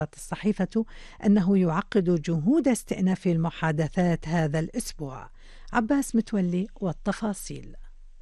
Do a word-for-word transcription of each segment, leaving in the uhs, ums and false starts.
الصحيفة أنه يعقد جهود استئناف المحادثات هذا الأسبوع. عباس متولي والتفاصيل.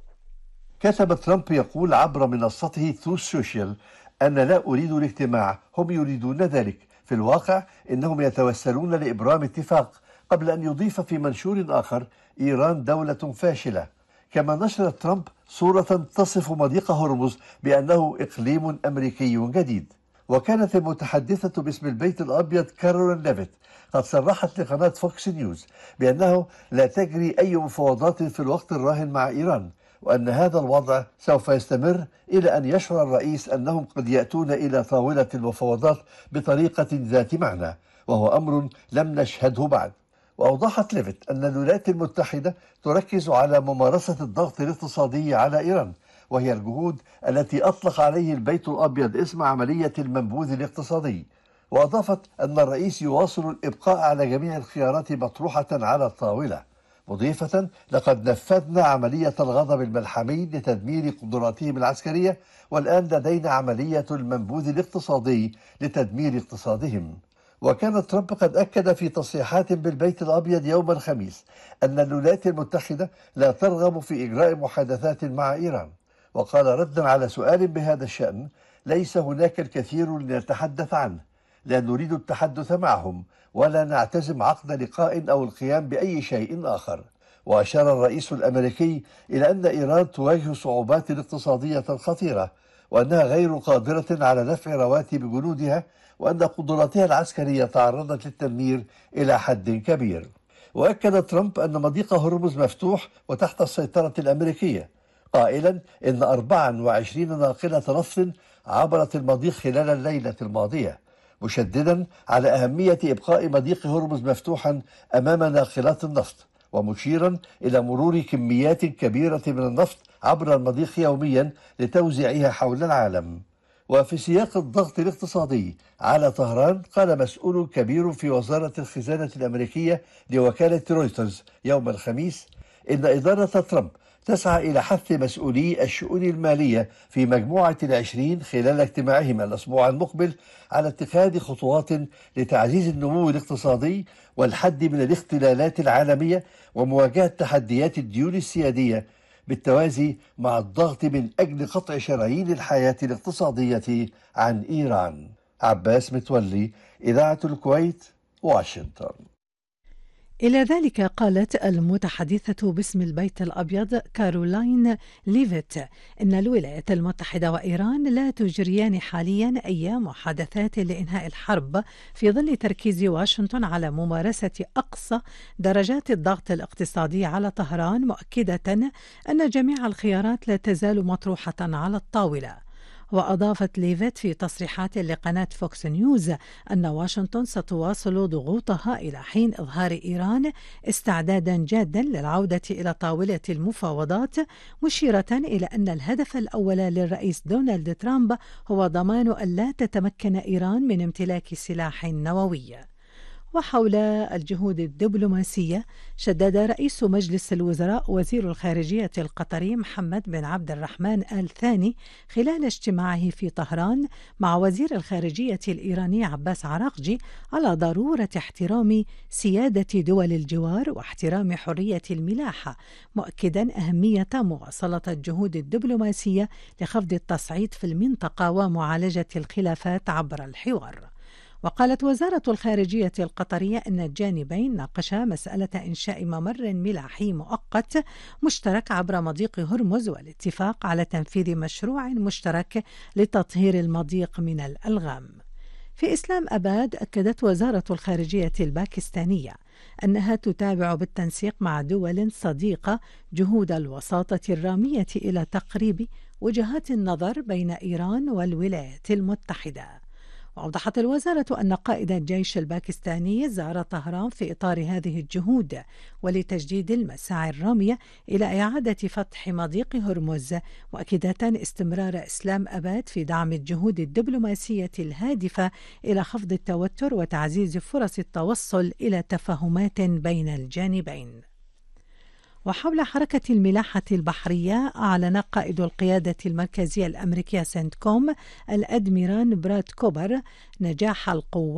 كتب ترامب يقول عبر منصته تروث سوشيال: أنا لا أريد الاجتماع، هم يريدون ذلك. في الواقع إنهم يتوسلون لإبرام اتفاق، قبل أن يضيف في منشور آخر: إيران دولة فاشلة. كما نشر ترامب صورة تصف مضيق هرمز بأنه إقليم أمريكي جديد. وكانت المتحدثة باسم البيت الأبيض كارولين ليفيت قد صرحت لقناة فوكس نيوز بأنه لا تجري أي مفاوضات في الوقت الراهن مع إيران، وأن هذا الوضع سوف يستمر إلى أن يشعر الرئيس أنهم قد يأتون إلى طاولة المفاوضات بطريقة ذات معنى، وهو أمر لم نشهده بعد. وأوضحت ليفيت أن الولايات المتحدة تركز على ممارسة الضغط الاقتصادي على إيران، وهي الجهود التي أطلق عليه البيت الأبيض اسم عملية المنبوذ الاقتصادي. وأضافت أن الرئيس يواصل الإبقاء على جميع الخيارات مطروحة على الطاولة، مضيفة: لقد نفذنا عملية الغضب الملحمي لتدمير قدراتهم العسكرية، والآن لدينا عملية المنبوذ الاقتصادي لتدمير اقتصادهم. وكان ترامب قد أكد في تصريحات بالبيت الأبيض يوم الخميس أن الولايات المتحدة لا ترغب في إجراء محادثات مع إيران، وقال ردا على سؤال بهذا الشأن: ليس هناك الكثير لنتحدث عنه، لا نريد التحدث معهم ولا نعتزم عقد لقاء أو القيام بأي شيء آخر. وأشار الرئيس الأمريكي إلى أن إيران تواجه صعوبات اقتصادية خطيرة، وأنها غير قادرة على دفع رواتب جنودها، وأن قدراتها العسكرية تعرضت للتدمير إلى حد كبير. وأكد ترامب أن مضيق هرمز مفتوح وتحت السيطرة الأمريكية، قائلا إن أربعة وعشرين ناقلة نفط عبرت المضيق خلال الليلة الماضية، مشددا على أهمية إبقاء مضيق هرمز مفتوحا أمام ناقلات النفط، ومشيرا إلى مرور كميات كبيرة من النفط عبر المضيق يوميا لتوزيعها حول العالم. وفي سياق الضغط الاقتصادي على طهران، قال مسؤول كبير في وزارة الخزانة الأمريكية لوكالة رويترز يوم الخميس إن إدارة ترامب تسعى إلى حث مسؤولي الشؤون المالية في مجموعة العشرين خلال اجتماعهم الأسبوع المقبل على اتخاذ خطوات لتعزيز النمو الاقتصادي والحد من الاختلالات العالمية ومواجهة تحديات الديون السيادية، بالتوازي مع الضغط من أجل قطع شرايين الحياة الاقتصادية عن إيران. عباس متولي، إذاعة الكويت، واشنطن. إلى ذلك قالت المتحدثة باسم البيت الأبيض كارولين ليفيت إن الولايات المتحدة وإيران لا تجريان حاليا أي محادثات لإنهاء الحرب، في ظل تركيز واشنطن على ممارسة أقصى درجات الضغط الاقتصادي على طهران، مؤكدة أن جميع الخيارات لا تزال مطروحة على الطاولة. وأضافت ليفيت في تصريحات لقناة فوكس نيوز أن واشنطن ستواصل ضغوطها إلى حين إظهار إيران استعدادا جادا للعودة إلى طاولة المفاوضات، مشيرة إلى أن الهدف الأول للرئيس دونالد ترامب هو ضمان أن لا تتمكن إيران من امتلاك سلاح نووي. وحول الجهود الدبلوماسية، شدد رئيس مجلس الوزراء وزير الخارجية القطري محمد بن عبد الرحمن آل ثاني خلال اجتماعه في طهران مع وزير الخارجية الإيراني عباس عراقجي على ضرورة احترام سيادة دول الجوار واحترام حرية الملاحة، مؤكدا أهمية مواصلة الجهود الدبلوماسية لخفض التصعيد في المنطقة ومعالجة الخلافات عبر الحوار. وقالت وزارة الخارجية القطرية أن الجانبين ناقشا مسألة إنشاء ممر ملاحي مؤقت مشترك عبر مضيق هرمز والاتفاق على تنفيذ مشروع مشترك لتطهير المضيق من الألغام. في إسلام أباد، أكدت وزارة الخارجية الباكستانية أنها تتابع بالتنسيق مع دول صديقة جهود الوساطة الرامية إلى تقريب وجهات النظر بين إيران والولايات المتحدة. وأوضحت الوزارة أن قائد الجيش الباكستاني زار طهران في إطار هذه الجهود ولتجديد المساعي الرامية إلى إعادة فتح مضيق هرمز، مؤكدة استمرار إسلام أباد في دعم الجهود الدبلوماسية الهادفة إلى خفض التوتر وتعزيز فرص التوصل إلى تفاهمات بين الجانبين. وحول حركة الملاحة البحرية، أعلن قائد القيادة المركزية الأمريكية سنتكوم الأدميرال براد كوبر نجاح القوات